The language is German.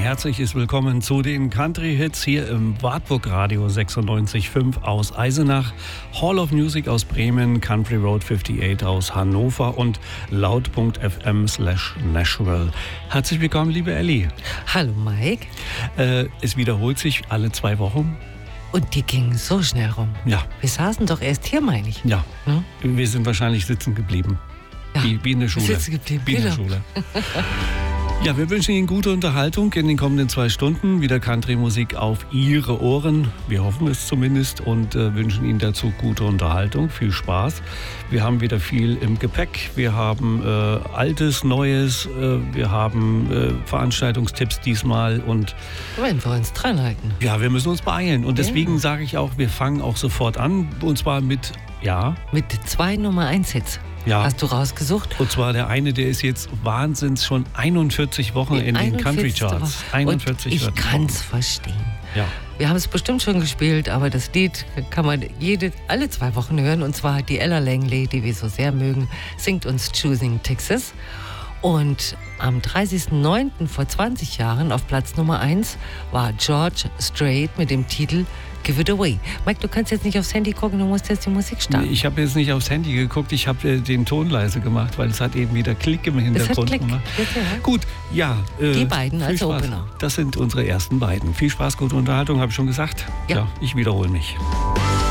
herzliches Willkommen zu den Country-Hits hier im Wartburg Radio 96.5 aus Eisenach, Hall of Music aus Bremen, Country Road 58 aus Hannover und laut.fm/Nashville. Herzlich willkommen, liebe Elli. Hallo Mike. Es wiederholt sich alle 2 Wochen. Und die gingen so schnell rum. Ja. Wir saßen doch erst hier, meine ich. Ja, wir sind wahrscheinlich sitzen geblieben. Ja. Wie in der Schule. Sitzen geblieben, wie in der Schule. Ja, wir wünschen Ihnen gute Unterhaltung in den kommenden 2 Stunden. Wieder Country-Musik auf Ihre Ohren. Wir hoffen es zumindest und wünschen Ihnen dazu gute Unterhaltung. Viel Spaß. Wir haben wieder viel im Gepäck. Wir haben Altes, Neues. Wir haben Veranstaltungstipps diesmal. Und wenn wir uns dran halten. Ja, wir müssen uns beeilen. Und deswegen sage ich auch, wir fangen auch sofort an. Und zwar mit 2 Nummer 1 Hits. Ja. Hast du rausgesucht? Und zwar der eine, der ist jetzt wahnsinns schon 41 Wochen in den Country Charts. 41 und ich kann es verstehen. Ja. Wir haben es bestimmt schon gespielt, aber das Lied kann man alle 2 Wochen hören. Und zwar die Ella Langley, die wir so sehr mögen, singt uns Choosing Texas. Und am 30.09. vor 20 Jahren auf Platz Nummer 1 war George Strait mit dem Titel Give It Away. Mike, du kannst jetzt nicht aufs Handy gucken, du musst jetzt die Musik starten. Nee, ich habe jetzt nicht aufs Handy geguckt, ich habe den Ton leise gemacht, weil es hat eben wieder Klick im Hintergrund gemacht. Gut, ja. Die beiden als Spaß. Opener. Das sind unsere ersten beiden. Viel Spaß, gute Unterhaltung, habe ich schon gesagt. Ja. Ich wiederhole mich.